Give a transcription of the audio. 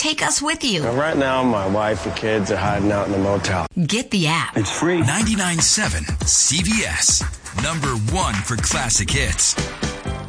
take us with you. Right now, my wife and kids are hiding out in the motel. Get the app. It's free. 99.7 CBS. Number 1 for classic hits.